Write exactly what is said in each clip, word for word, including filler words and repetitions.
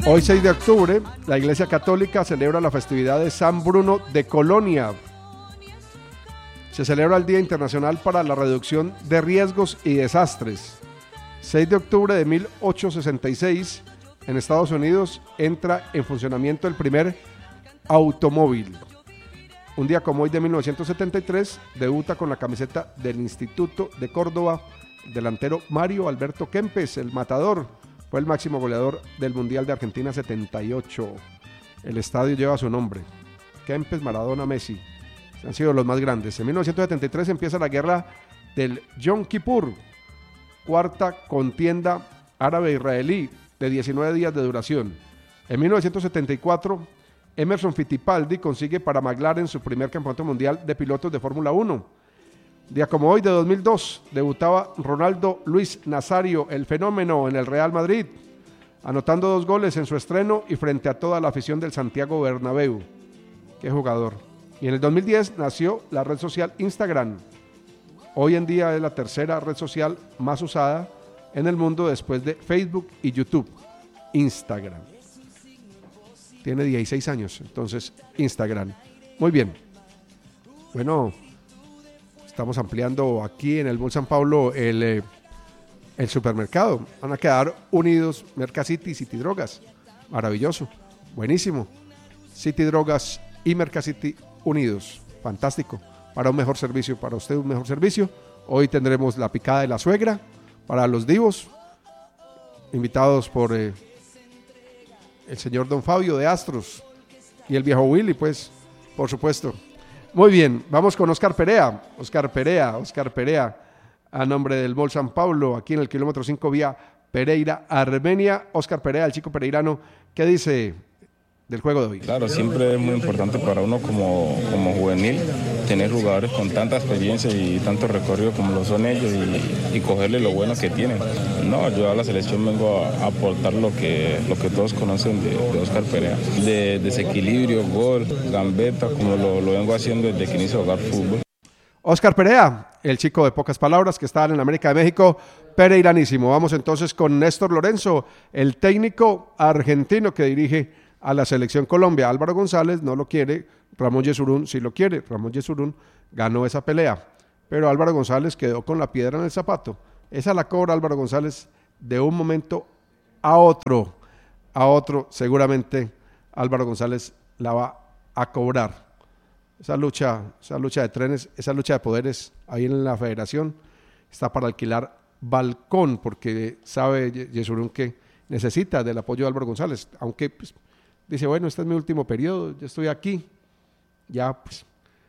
Hoy seis de octubre, la Iglesia Católica celebra la festividad de San Bruno de Colonia. Se celebra el Día Internacional para la Reducción de Riesgos y Desastres. seis de octubre de mil ochocientos sesenta y seis, en Estados Unidos, entra en funcionamiento el primer automóvil. Un día como hoy de mil novecientos setenta y tres, debuta con la camiseta del Instituto de Córdoba el delantero Mario Alberto Kempes, el Matador. Fue el máximo goleador del Mundial de Argentina setenta y ocho. El estadio lleva su nombre. Kempes, Maradona, Messi. Han sido los más grandes. En mil novecientos setenta y tres empieza la guerra del Yom Kippur, cuarta contienda árabe-israelí de diecinueve días de duración. En mil novecientos setenta y cuatro, Emerson Fittipaldi consigue para McLaren su primer campeonato mundial de pilotos de Fórmula uno. Día como hoy de dos mil dos, debutaba Ronaldo Luis Nazario, el fenómeno, en el Real Madrid, anotando dos goles en su estreno y frente a toda la afición del Santiago Bernabéu. ¡Qué jugador! Y en el dos mil diez nació la red social Instagram. Hoy en día es la tercera red social más usada en el mundo después de Facebook y YouTube. Instagram. Tiene dieciséis años, entonces Instagram. Muy bien. Bueno, estamos ampliando aquí en el Mall San Pablo el, eh, el supermercado. Van a quedar unidos Mercacity y City Drogas. Maravilloso, buenísimo. City Drogas y Mercacity unidos. Fantástico. Para un mejor servicio, para usted un mejor servicio. Hoy tendremos la picada de la suegra para los divos, invitados por eh, el señor Don Fabio de Astros y el viejo Willy, pues, por supuesto. Muy bien, vamos con Oscar Perea, Oscar Perea, Oscar Perea, a nombre del Mall San Pablo, aquí en el kilómetro cinco vía Pereira, Armenia. Oscar Perea, el chico pereirano, ¿qué dice del juego de hoy? Claro, siempre es muy importante para uno como, como juvenil tener jugadores con tanta experiencia y tanto recorrido como lo son ellos y, y cogerle lo bueno que tienen. No, yo a la selección vengo a, a aportar lo que, lo que todos conocen de, de Oscar Perea, de desequilibrio, gol, gambeta, como lo, lo vengo haciendo desde que inicio a jugar fútbol. Oscar Perea, el chico de pocas palabras que está en América de México, pereiranísimo. Vamos entonces con Néstor Lorenzo, el técnico argentino que dirige a la selección Colombia. Álvaro González no lo quiere, Ramón Yesurún sí lo quiere. Ramón Yesurún ganó esa pelea, pero Álvaro González quedó con la piedra en el zapato. Esa la cobra Álvaro González de un momento a otro, a otro, seguramente Álvaro González la va a cobrar. Esa lucha, esa lucha de trenes, esa lucha de poderes ahí en la federación está para alquilar balcón, porque sabe Yesurún que necesita del apoyo de Álvaro González, aunque pues, dice, bueno, este es mi último periodo, yo estoy aquí, ya pues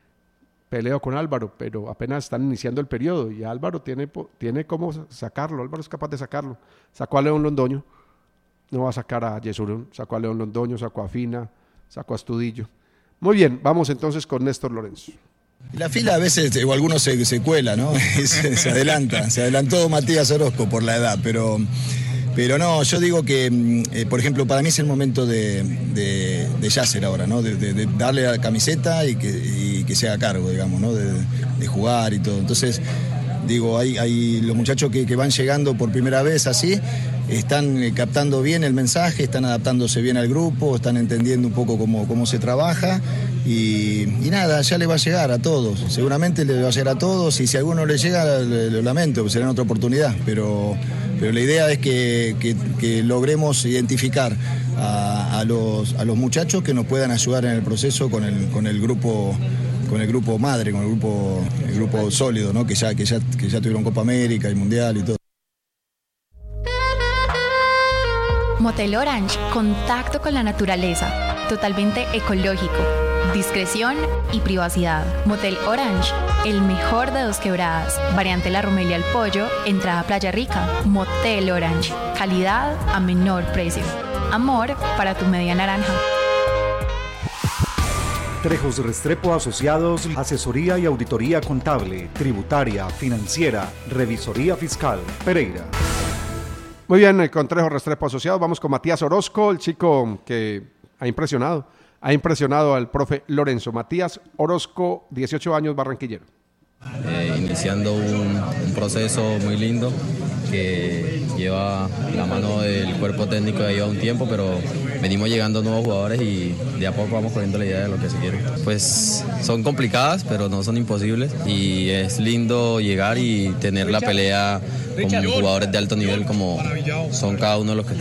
peleo con Álvaro, pero apenas están iniciando el periodo y Álvaro tiene, tiene cómo sacarlo, Álvaro es capaz de sacarlo. Sacó a León Londoño, no va a sacar a Yesurún, sacó a León Londoño, sacó a Fina, sacó a Astudillo. Muy bien, vamos entonces con Néstor Lorenzo. La fila a veces, o algunos se, se cuela, ¿no? se, se adelanta, se adelantó Matías Orozco por la edad, pero... Pero no, yo digo que, eh, por ejemplo, para mí es el momento de, de, de Yasser ahora, ¿no? De, de, de darle la camiseta y que, y que se haga cargo, digamos, ¿no? De, de jugar y todo. Entonces, digo, hay, hay los muchachos que, que van llegando por primera vez así, están captando bien el mensaje, están adaptándose bien al grupo, están entendiendo un poco cómo, cómo se trabaja y, y nada, ya le va a llegar a todos, seguramente le va a llegar a todos y si a alguno le llega, lo lamento, será en otra oportunidad, pero... Pero la idea es que, que, que logremos identificar a, a, los, a los muchachos que nos puedan ayudar en el proceso con el, con el grupo con el grupo madre, con el grupo, el grupo sólido, ¿no? que, ya, que, ya, que ya tuvieron Copa América y Mundial y todo. Motel Orange, contacto con la naturaleza, totalmente ecológico, discreción y privacidad. Motel Orange, el mejor de Dos Quebradas, variante La Romelia al Pollo, entrada Playa Rica. Motel Orange, calidad a menor precio. Amor para tu media naranja. Trejos Restrepo Asociados, asesoría y auditoría contable, tributaria, financiera, revisoría fiscal, Pereira. Muy bien, con Trejos Restrepo Asociados, vamos con Matías Orozco, el chico que ha impresionado, ha impresionado al profe Lorenzo. Matías Orozco, dieciocho años, barranquillero. Eh, iniciando un, un proceso muy lindo, que lleva la mano del cuerpo técnico, ya lleva un tiempo, pero venimos llegando nuevos jugadores y de a poco vamos cogiendo la idea de lo que se quiere. Pues son complicadas, pero no son imposibles, y es lindo llegar y tener la pelea con jugadores de alto nivel como son cada uno de los que están.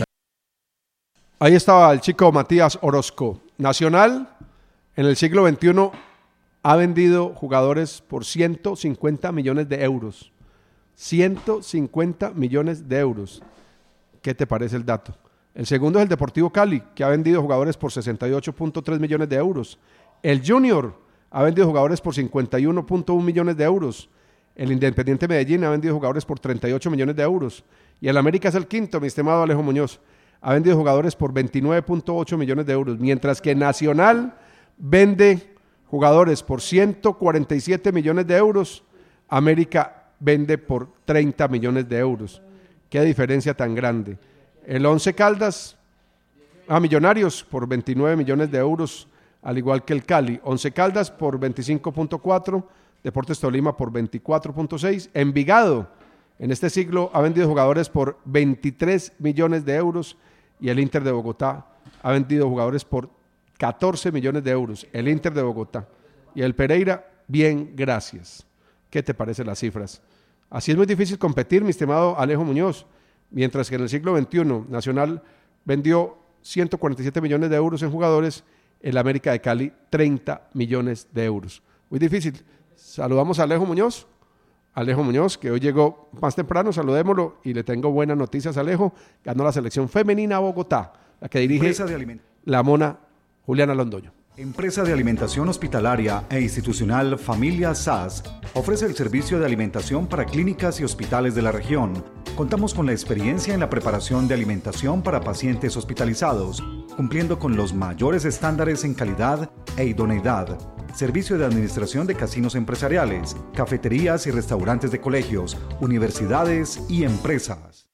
Ahí estaba el chico Matías Orozco. Nacional, en el siglo veintiuno, ha vendido jugadores por ciento cincuenta millones de euros. ciento cincuenta millones de euros. ¿Qué te parece el dato? El segundo es el Deportivo Cali, que ha vendido jugadores por sesenta y ocho punto tres millones de euros. El Junior ha vendido jugadores por cincuenta y uno punto uno millones de euros. El Independiente Medellín ha vendido jugadores por treinta y ocho millones de euros. Y el América es el quinto, mi estimado Alejo Muñoz. Ha vendido jugadores por veintinueve punto ocho millones de euros. Mientras que Nacional vende jugadores por ciento cuarenta y siete millones de euros. América vende por treinta millones de euros. Qué diferencia tan grande. El Once Caldas a Millonarios por veintinueve millones de euros, al igual que el Cali. Once Caldas por veinticinco punto cuatro, Deportes Tolima por veinticuatro punto seis. Envigado en este siglo ha vendido jugadores por veintitrés millones de euros y el Inter de Bogotá ha vendido jugadores por catorce millones de euros. El Inter de Bogotá. Y el Pereira, bien, gracias. ¿Qué te parecen las cifras? Así es muy difícil competir, mi estimado Alejo Muñoz. Mientras que en el siglo veintiuno Nacional vendió ciento cuarenta y siete millones de euros en jugadores, el América de Cali treinta millones de euros. Muy difícil. Saludamos a Alejo Muñoz. Alejo Muñoz, que hoy llegó más temprano, saludémoslo y le tengo buenas noticias. Alejo ganó la selección femenina Bogotá, la que dirige la mona Juliana Londoño. Empresa de Alimentación Hospitalaria e Institucional Familia S A S ofrece el servicio de alimentación para clínicas y hospitales de la región. Contamos con la experiencia en la preparación de alimentación para pacientes hospitalizados, cumpliendo con los mayores estándares en calidad e idoneidad. Servicio de administración de casinos empresariales, cafeterías y restaurantes de colegios, universidades y empresas.